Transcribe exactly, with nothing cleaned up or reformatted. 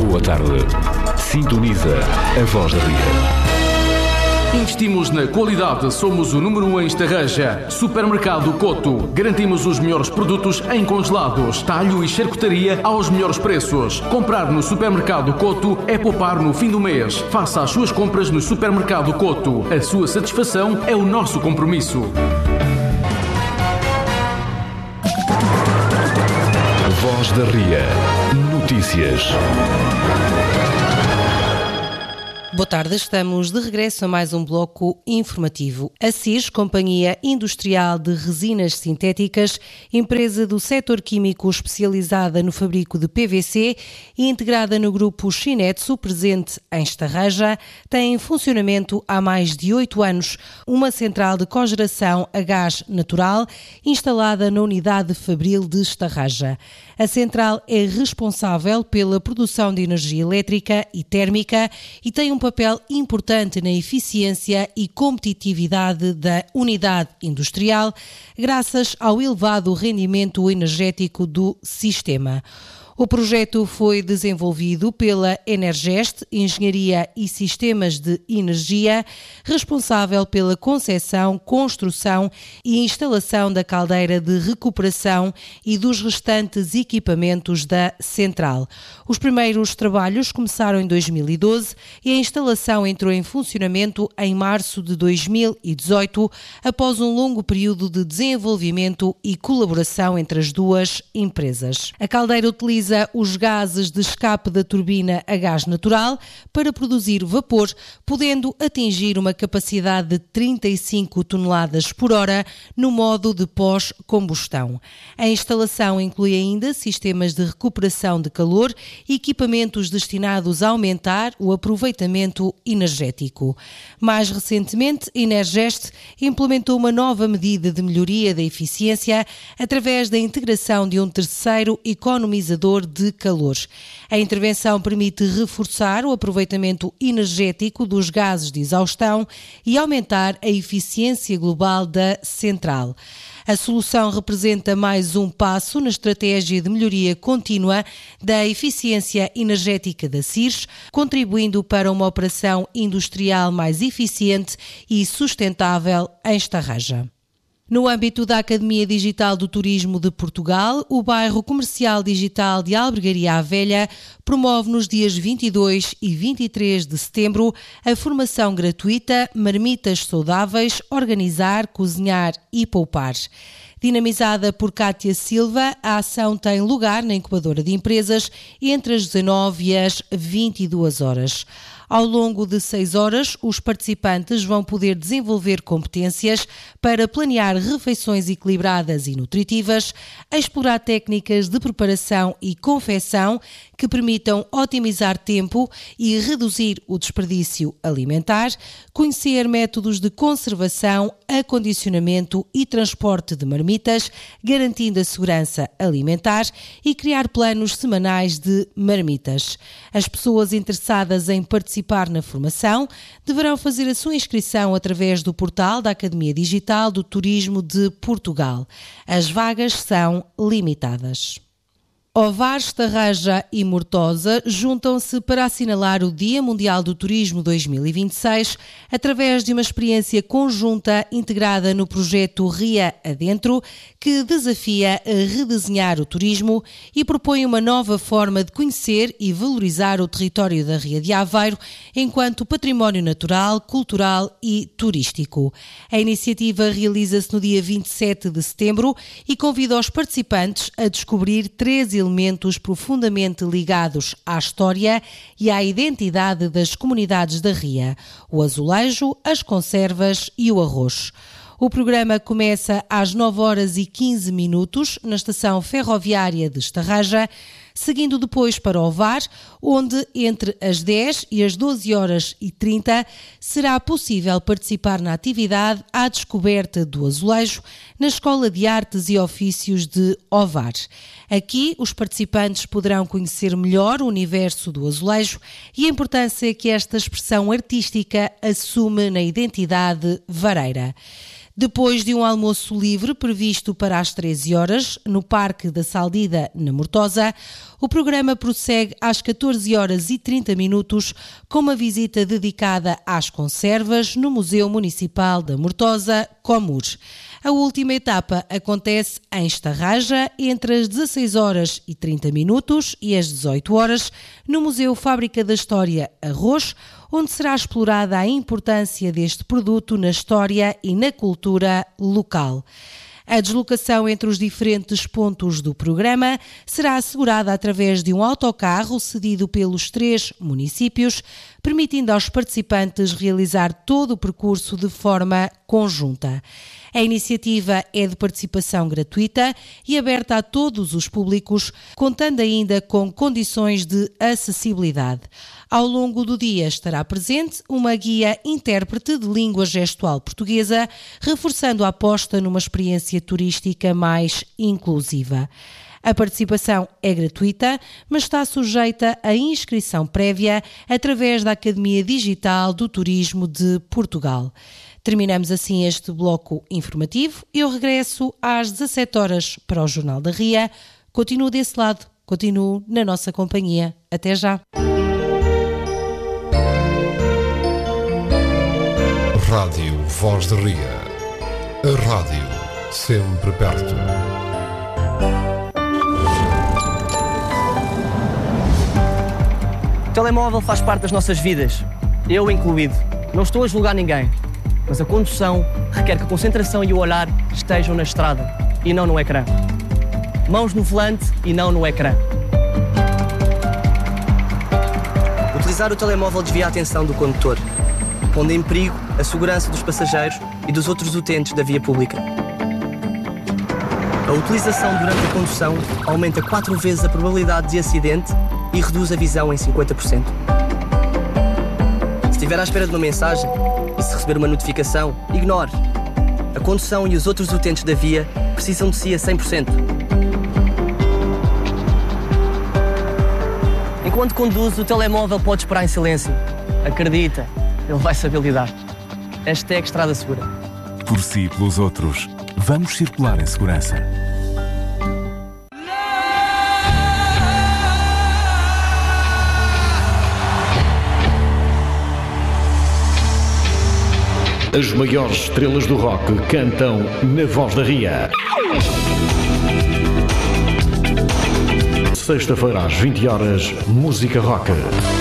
Boa tarde. Sintoniza a Voz da Ria. Investimos na qualidade, somos o número um em Estarreja. Supermercado Coto. Garantimos os melhores produtos em congelados, talho e charcutaria aos melhores preços. Comprar no Supermercado Coto é poupar no fim do mês. Faça as suas compras no Supermercado Coto. A sua satisfação é o nosso compromisso. Voz da Ria. Notícias. Boa tarde, estamos de regresso a mais um bloco informativo. A C I R S, Companhia Industrial de Resinas Sintéticas, empresa do setor químico especializada no fabrico de P V C e integrada no grupo Shin-Etsu, presente em Estarreja, tem em funcionamento há mais de oito anos uma central de cogeração a gás natural instalada na unidade fabril de Estarreja. A central é responsável pela produção de energia elétrica e térmica e tem um papel importante na eficiência e competitividade da unidade industrial, graças ao elevado rendimento energético do sistema. O projeto foi desenvolvido pela Energest, Engenharia e Sistemas de Energia, responsável pela concepção, construção e instalação da caldeira de recuperação e dos restantes equipamentos da central. Os primeiros trabalhos começaram em dois mil e doze e a instalação entrou em funcionamento em março de dois mil e dezoito, após um longo período de desenvolvimento e colaboração entre as duas empresas. A caldeira utiliza os gases de escape da turbina a gás natural para produzir vapor, podendo atingir uma capacidade de trinta e cinco toneladas por hora no modo de pós-combustão. A instalação inclui ainda sistemas de recuperação de calor e equipamentos destinados a aumentar o aproveitamento energético. Mais recentemente, a Energest implementou uma nova medida de melhoria da eficiência através da integração de um terceiro economizador de calor. A intervenção permite reforçar o aproveitamento energético dos gases de exaustão e aumentar a eficiência global da central. A solução representa mais um passo na estratégia de melhoria contínua da eficiência energética da C I R S, contribuindo para uma operação industrial mais eficiente e sustentável em Estarreja. No âmbito da Academia Digital do Turismo de Portugal, o bairro comercial digital de Albergaria à Velha promove nos dias vinte e dois e vinte e três de setembro a formação gratuita Marmitas Saudáveis, Organizar, Cozinhar e Poupar. Dinamizada por Cátia Silva, a ação tem lugar na incubadora de empresas entre as dezanove e as vinte e duas horas. Ao longo de seis horas, os participantes vão poder desenvolver competências para planear refeições equilibradas e nutritivas, explorar técnicas de preparação e confecção que permitam otimizar tempo e reduzir o desperdício alimentar, conhecer métodos de conservação, acondicionamento e transporte de marmitas, garantindo a segurança alimentar e criar planos semanais de marmitas. As pessoas interessadas em participar na formação deverão fazer a sua inscrição através do portal da Academia Digital do Turismo de Portugal. As vagas são limitadas. Ovar, Estarreja e Mortosa juntam-se para assinalar o Dia Mundial do Turismo dois mil e vinte e seis através de uma experiência conjunta integrada no projeto Ria Adentro, que desafia a redesenhar o turismo e propõe uma nova forma de conhecer e valorizar o território da Ria de Aveiro enquanto património natural, cultural e turístico. A iniciativa realiza-se no dia vinte e sete de setembro e convida os participantes a descobrir três elementos profundamente ligados à história e à identidade das comunidades da Ria: o azulejo, as conservas e o arroz. O programa começa às nove horas e quinze minutos na estação ferroviária de Estarreja, seguindo depois para Ovar, onde entre as dez e as doze horas e trinta será possível participar na atividade à descoberta do azulejo na Escola de Artes e Ofícios de Ovar. Aqui, os participantes poderão conhecer melhor o universo do azulejo e a importância que esta expressão artística assume na identidade vareira. Depois de um almoço livre previsto para as treze horas, no Parque da Saldida, na Mortosa, O programa prossegue às catorze horas e trinta minutos com uma visita dedicada às conservas no Museu Municipal da Mortosa, Comur. A última etapa acontece em Estarraja entre as dezasseis horas e trinta minutos e as dezoito horas no Museu Fábrica da História Arroz, onde será explorada a importância deste produto na história e na cultura local. A deslocação entre os diferentes pontos do programa será assegurada através de um autocarro cedido pelos três municípios, permitindo aos participantes realizar todo o percurso de forma conjunta. A iniciativa é de participação gratuita e aberta a todos os públicos, contando ainda com condições de acessibilidade. Ao longo do dia estará presente uma guia intérprete de língua gestual portuguesa, reforçando a aposta numa experiência turística mais inclusiva. A participação é gratuita, mas está sujeita a inscrição prévia através da Academia Digital do Turismo de Portugal. Terminamos assim este bloco informativo. Eu regresso às dezassete horas para o Jornal da Ria. Continuo desse lado, continuo na nossa companhia. Até já! Rádio Voz de Ria. A rádio sempre perto. O telemóvel faz parte das nossas vidas, eu incluído. Não estou a julgar ninguém, mas a condução requer que a concentração e o olhar estejam na estrada e não no ecrã. Mãos no volante e não no ecrã. Utilizar o telemóvel desvia a atenção do condutor, pondo em perigo a segurança dos passageiros e dos outros utentes da via pública. A utilização durante a condução aumenta quatro vezes a probabilidade de acidente e reduz a visão em cinquenta por cento. Se estiver à espera de uma mensagem e se receber uma notificação, ignore. A condução e os outros utentes da via precisam de si a cem por cento. Enquanto conduz, o telemóvel pode esperar em silêncio. Acredita, ele vai saber lidar. Hashtag Estrada Segura. Por si e pelos outros, vamos circular em segurança. As maiores estrelas do rock cantam na Voz da Ria. Sexta-feira às vinte horas, música rock.